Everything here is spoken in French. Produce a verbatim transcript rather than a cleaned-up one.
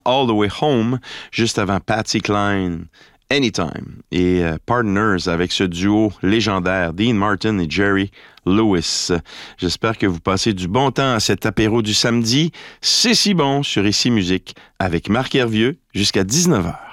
All the Way Home, juste avant Patsy Cline, Anytime. Et euh, Partners avec ce duo légendaire, Dean Martin et Jerry Lewis. J'espère que vous passez du bon temps à cet apéro du samedi. C'est si bon sur Ici Musique avec Marc Hervieux jusqu'à dix-neuf heures.